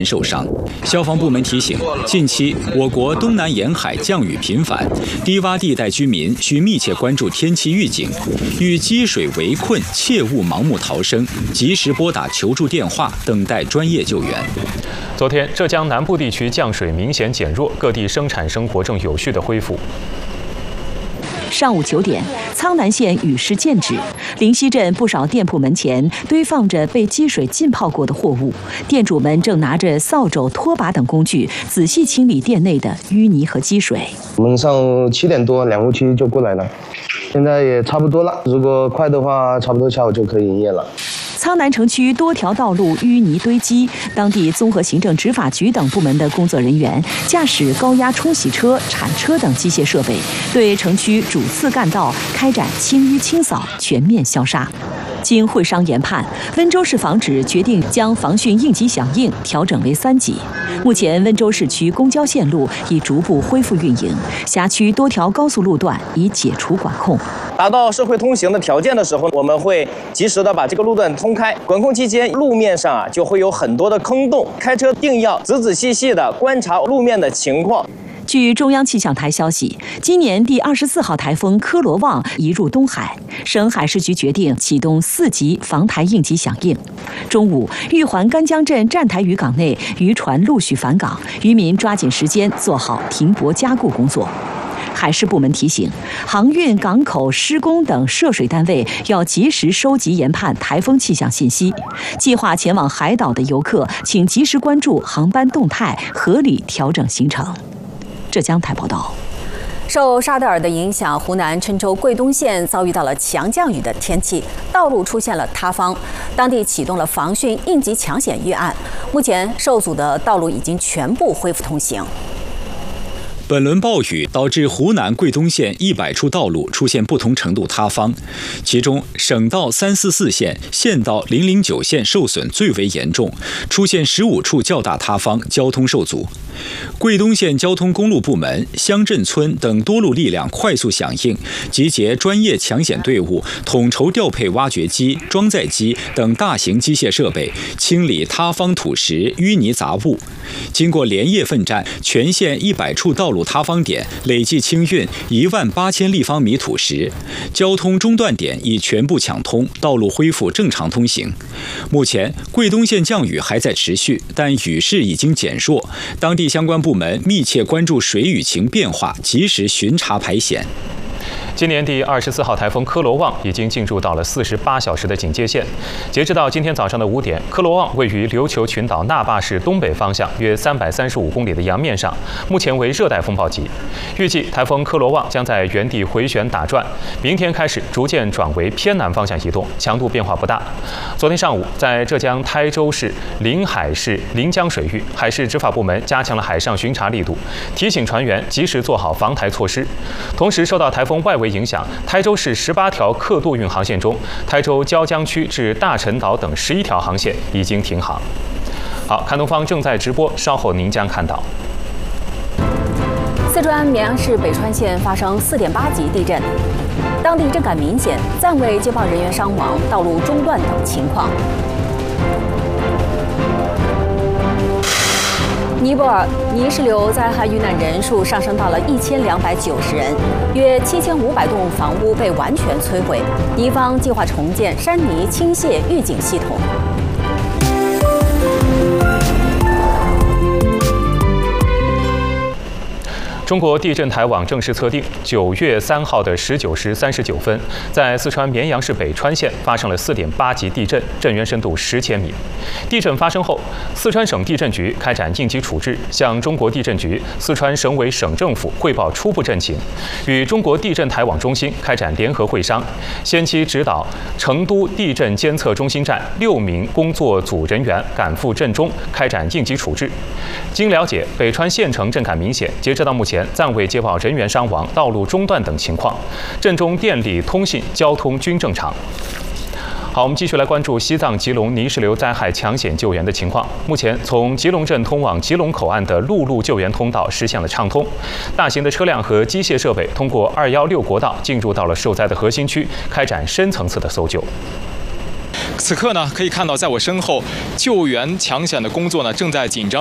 受伤。消防部门提醒，近期我国东南沿海降雨频繁，低洼地带居民需密切关注天气预警，遇积水围困切勿盲目逃生，及时拨打求助电话，等待专业救援。 昨天，浙江南部地区降水明显减弱，各地生产生活正有序的恢复。 上午9点，苍南县雨势渐止，灵溪镇不少店铺门前堆放着被积水浸泡过的货物，店主们正拿着扫帚、拖把等工具仔细清理店内的淤泥和积水。 我们上午7点多2户区就过来了，现在也差不多了，如果快的话，差不多下午就可以营业了。 苍南城区多条道路淤泥堆积，当地综合行政执法局等部门的工作人员驾驶高压冲洗车、铲车等机械设备，对城区主次干道开展清淤清扫，全面消杀。经会商研判，温州市防指决定将防汛应急响应调整为3级。目前，温州市区公交线路已逐步恢复运营，辖区多条高速路段已解除管控。 达到社会通行的条件的时候，我们会及时的把这个路段通开。管控期间，路面上就会有很多的坑洞，开车定要仔仔细细的观察路面的情况。 据中央气象台消息，今年第24号台风科罗旺移入东海，省海事局决定启动4级防台应急响应。中午，玉环干江镇站台渔港内渔船陆续返港，渔民抓紧时间做好停泊加固工作。海事部门提醒，航运、港口、施工等涉水单位要及时收集研判台风气象信息。计划前往海岛的游客，请及时关注航班动态，合理调整行程。浙江台报道。 受沙德尔的影响，湖南郴州贵东县遭遇到了强降雨的天气，道路出现了塌方，当地启动了防汛应急抢险预案。目前受阻的道路已经全部恢复通行。 本轮暴雨导致湖南贵东县100处道路出现不同程度塌方，其中省道344线、县道009线受损最为严重，出现15处较大塌方，交通受阻。贵东县交通公路部门、乡镇村等多路力量快速响应，集结专业抢险队伍，统筹调配挖掘机、装载机等大型机械设备，清理塌方土石、淤泥杂物。经过连夜奋战，全县100处道路塌方点累计清运18000立方米土石，交通中断点已全部抢通，道路恢复正常通行。目前，贵东县降雨还在持续，但雨势已经减弱，当地相关部门密切关注水雨情变化，及时巡查排险。 今年第24号台风科罗旺已经进入到了48小时的警戒线。截止到今天早上的5点，科罗旺位于琉球群岛那霸市东北方向约335公里的洋面上，目前为热带风暴级。预计台风科罗旺将在原地回旋打转，明天开始逐渐转为偏南方向移动，强度变化不大。昨天上午，在浙江台州市、临海市临江水域，海事执法部门加强了海上巡查力度，提醒船员及时做好防台措施。同时，受到台风外围影响，台州市18条客渡运航线中，台州椒江区至大陈岛等11条航线已经停航。好，看东方正在直播，稍后您将看到。 四川绵阳市北川县发生4.8级地震，当地震感明显，暂未接报人员伤亡、道路中断等情况。尼泊尔泥石流灾害遇难人数上升到了1290人，约7500栋房屋被完全摧毁。尼方计划重建山泥倾泻预警系统。 中国地震台网正式测定，9月3号的19时39分，在四川绵阳市北川县发生了4.8级地震，震源深度10千米。地震发生后，四川省地震局开展应急处置，向中国地震局、四川省委省政府汇报初步震情，与中国地震台网中心开展联合会商，先期指导成都地震监测中心站6名工作组人员赶赴震中开展应急处置。经了解，北川县城震感明显，截止到目前暂未接报人员伤亡、道路中断等情况，震中电力、通信、交通均正常。好，我们继续来关注西藏吉隆泥石流灾害抢险救援的情况。目前，从吉隆镇通往吉隆口岸的陆路救援通道实现了畅通，大型的车辆和机械设备通过216国道进入到了受灾的核心区，开展深层次的搜救。 此刻呢，可以看到在我身后，救援抢险的工作呢正在紧张